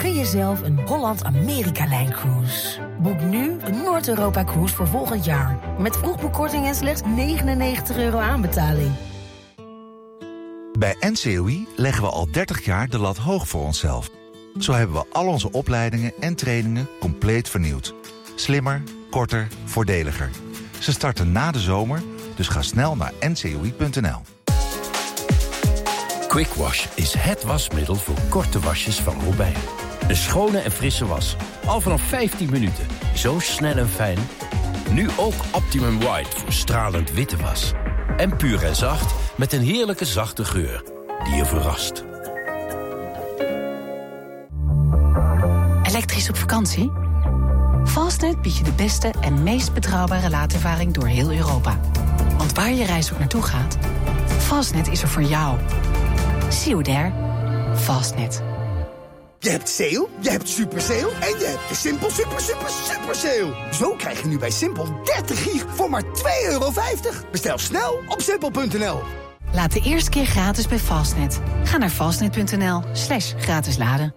gun jezelf een Holland-Amerika-lijn-cruise. Boek nu een Noord-Europa-cruise voor volgend jaar. Met vroegboekkorting en slechts €99 aanbetaling. Bij NCOI leggen we al 30 jaar de lat hoog voor onszelf. Zo hebben we al onze opleidingen en trainingen compleet vernieuwd. Slimmer, korter, voordeliger. Ze starten na de zomer, dus ga snel naar ncoi.nl. Quick Wash is het wasmiddel voor korte wasjes van Robijn. Een schone en frisse was. Al vanaf 15 minuten. Zo snel en fijn. Nu ook Optimum White voor stralend witte was. En puur en zacht met een heerlijke zachte geur die je verrast. Elektrisch op vakantie? Fastnet biedt je de beste en meest betrouwbare laadervaring door heel Europa. Want waar je reis ook naartoe gaat, Fastnet is er voor jou. See you there. Fastnet. Je hebt sale, je hebt super sale en je hebt de Simpel super sale. Zo krijg je nu bij Simpel 30 gig voor maar €2,50. Bestel snel op simpel.nl. Laat de eerste keer gratis bij Fastnet. Ga naar fastnet.nl/gratis laden.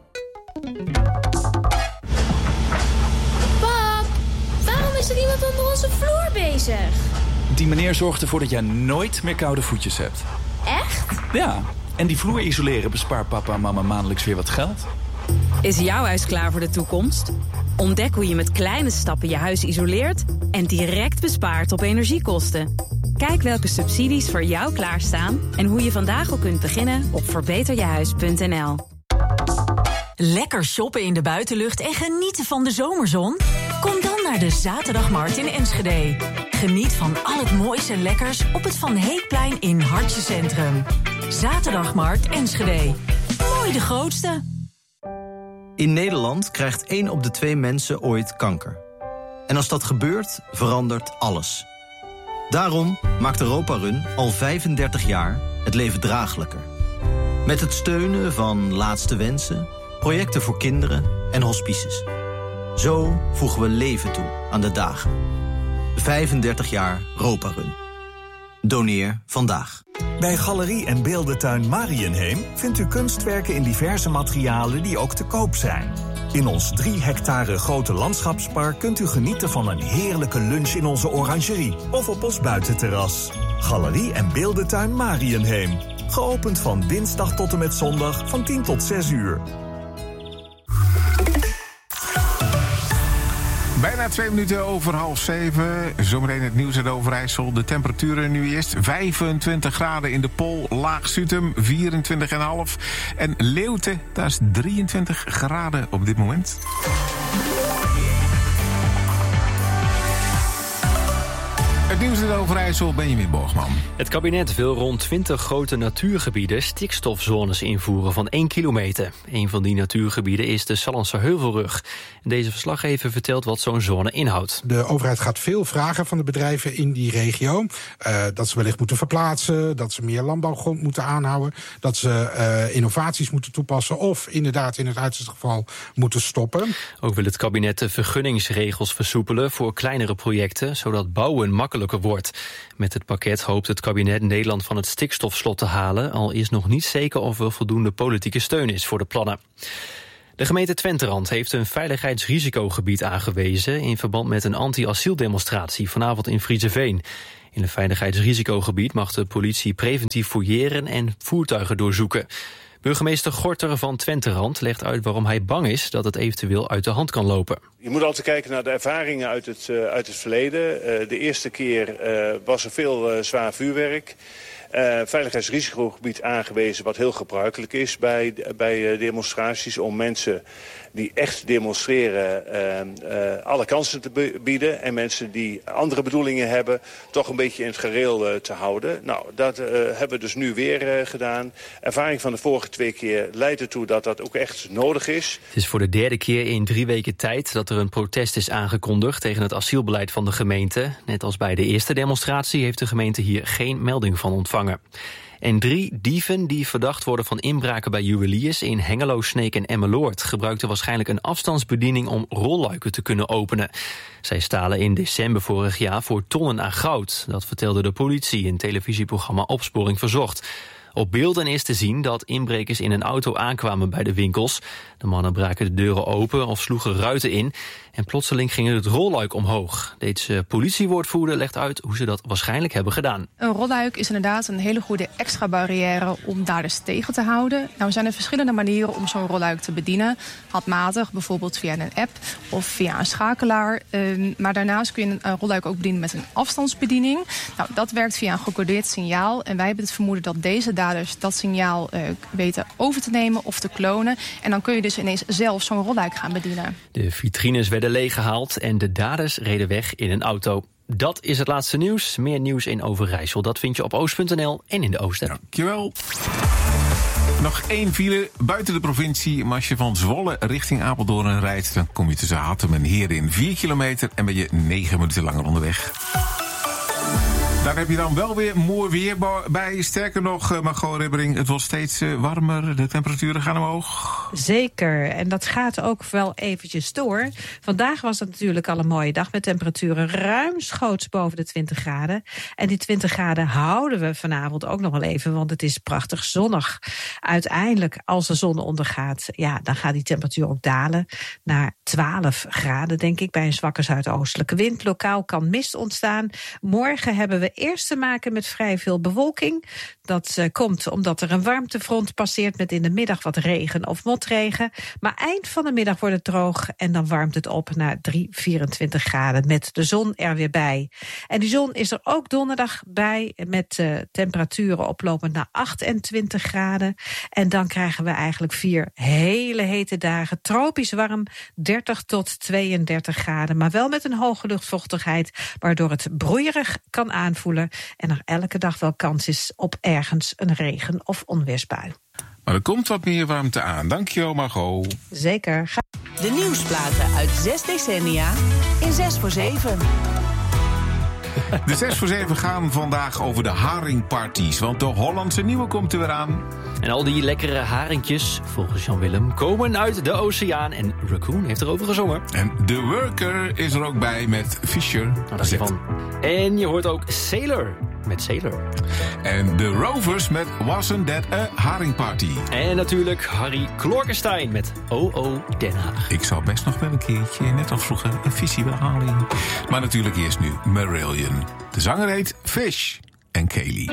Pap, waarom is er iemand onder onze vloer bezig? Die meneer zorgt ervoor dat jij nooit meer koude voetjes hebt. Echt? Ja, en die vloer isoleren bespaart papa en mama maandelijks weer wat geld. Is jouw huis klaar voor de toekomst? Ontdek hoe je met kleine stappen je huis isoleert en direct bespaart op energiekosten. Kijk welke subsidies voor jou klaarstaan en hoe je vandaag al kunt beginnen op verbeterjehuis.nl. Lekker shoppen in de buitenlucht en genieten van de zomerzon? Kom dan naar de Zaterdagmarkt in Enschede. Geniet van al het moois en lekkers op het Van Heekplein in Hartje Centrum. Zaterdagmarkt Enschede. Mooi de grootste. In Nederland krijgt 1 op de 2 mensen ooit kanker. En als dat gebeurt, verandert alles. Daarom maakt Europa Run al 35 jaar het leven draaglijker. Met het steunen van Laatste Wensen, projecten voor kinderen en hospices. Zo voegen we leven toe aan de dagen. 35 jaar Europa Run. Doneer vandaag. Bij Galerie en Beeldentuin Mariënheem vindt u kunstwerken in diverse materialen die ook te koop zijn. In ons 3 hectare grote landschapspark kunt u genieten van een heerlijke lunch in onze orangerie of op ons buitenterras. Galerie en Beeldentuin Mariënheem. Geopend van dinsdag tot en met zondag van 10 tot 6 uur. Bijna 2 minuten over 6:30. Zometeen het nieuws uit Overijssel. De temperaturen nu eerst 25 graden in de Pol. Laag Zutem 24,5. En Leeuwarden, daar is 23 graden op dit moment. Het nieuws uit Overijssel, Benjamin Borgman. Het kabinet wil rond 20 grote natuurgebieden stikstofzones invoeren van 1 kilometer. Een van die natuurgebieden is de Sallandse Heuvelrug. Deze verslaggever vertelt wat zo'n zone inhoudt. De overheid gaat veel vragen van de bedrijven in die regio. Dat ze wellicht moeten verplaatsen, dat ze meer landbouwgrond moeten aanhouden, dat ze innovaties moeten toepassen of inderdaad in het uiterste geval moeten stoppen. Ook wil het kabinet de vergunningsregels versoepelen voor kleinere projecten, zodat bouwen makkelijker wordt. Met het pakket hoopt het kabinet Nederland van het stikstofslot te halen, al is nog niet zeker of er voldoende politieke steun is voor de plannen. De gemeente Twenterand heeft een veiligheidsrisicogebied aangewezen in verband met een anti-asieldemonstratie vanavond in Frieseveen. In het veiligheidsrisicogebied mag de politie preventief fouilleren en voertuigen doorzoeken. Burgemeester Gorter van Twenterand legt uit waarom hij bang is dat het eventueel uit de hand kan lopen. Je moet altijd kijken naar de ervaringen uit het verleden. De eerste keer was er veel zwaar vuurwerk. Veiligheidsrisicogebied aangewezen wat heel gebruikelijk is bij demonstraties om mensen die echt demonstreren alle kansen te bieden en mensen die andere bedoelingen hebben toch een beetje in het gareel te houden. Nou, dat hebben we dus nu weer gedaan. Ervaring van de vorige 2 keer leidt ertoe dat dat ook echt nodig is. Het is voor de 3e keer in 3 weken tijd dat er een protest is aangekondigd tegen het asielbeleid van de gemeente. Net als bij de eerste demonstratie heeft de gemeente hier geen melding van ontvangen. En 3 dieven die verdacht worden van inbraken bij juweliers in Hengelo, Sneek en Emmeloord gebruikten waarschijnlijk een afstandsbediening om rolluiken te kunnen openen. Zij stalen in december vorig jaar voor tonnen aan goud. Dat vertelde de politie in het televisieprogramma Opsporing Verzocht. Op beelden is te zien dat inbrekers in een auto aankwamen bij de winkels. De mannen braken de deuren open of sloegen ruiten in. En plotseling ging het rolluik omhoog. Deze politiewoordvoerder legt uit hoe ze dat waarschijnlijk hebben gedaan. Een rolluik is inderdaad een hele goede extra barrière om daders tegen te houden. Nou zijn er verschillende manieren om zo'n rolluik te bedienen. Handmatig, bijvoorbeeld via een app of via een schakelaar. Maar daarnaast kun je een rolluik ook bedienen met een afstandsbediening. Nou, dat werkt via een gecodeerd signaal. En wij hebben het vermoeden dat deze daders dat signaal weten over te nemen of te klonen. En dan kun je dus ineens zelf zo'n rolluik gaan bedienen. De vitrines werden leeggehaald en de daders reden weg in een auto. Dat is het laatste nieuws. Meer nieuws in Overijssel, dat vind je op oost.nl en in de Oost-app. Dankjewel. Nog 1 file buiten de provincie. Maar als je van Zwolle richting Apeldoorn rijdt, dan kom je tussen Hattem en Heerde in 4 kilometer en ben je 9 minuten langer onderweg. Daar heb je dan wel weer mooi weer bij. Sterker nog, Margot Ribbering, het wordt steeds warmer. De temperaturen gaan omhoog. Zeker. En dat gaat ook wel eventjes door. Vandaag was het natuurlijk al een mooie dag met temperaturen ruimschoots boven de 20 graden. En die 20 graden houden we vanavond ook nog wel even, want het is prachtig zonnig. Uiteindelijk, als de zon ondergaat, ja, dan gaat die temperatuur ook dalen naar 12 graden, denk ik, bij een zwakke zuidoostelijke wind. Lokaal kan mist ontstaan. Morgen hebben we eerst te maken met vrij veel bewolking. Dat komt omdat er een warmtefront passeert met in de middag wat regen of motregen. Maar eind van de middag wordt het droog en dan warmt het op naar 24 graden met de zon er weer bij. En die zon is er ook donderdag bij met temperaturen oplopend naar 28 graden. En dan krijgen we eigenlijk 4 hele hete dagen. Tropisch warm, 30 tot 32 graden. Maar wel met een hoge luchtvochtigheid, waardoor het broeierig kan aanvoelen. En er elke dag wel kans is op ergens een regen- of onweersbui. Maar er komt wat meer warmte aan. Dankjewel, Margot. Zeker. De nieuwsplaten uit 6 decennia in 6 voor 7. De 6 voor 7 gaan vandaag over de haringparties. Want de Hollandse nieuwe komt er weer aan. En al die lekkere haringjes, volgens Jan-Willem, komen uit de oceaan. En Raccoon heeft erover gezongen. En The Worker is er ook bij met Fisher. Nou, dat is van. En je hoort ook Sailor met Sailor. En de Rovers met Wasn't That a Haringparty. En natuurlijk Harry Klorkenstein met O.O. Den Haag. Ik zou best nog wel een keertje, net als vroeger, een visie willen halen. Maar natuurlijk eerst nu Marillion. De zanger heet Fish en Kaylee.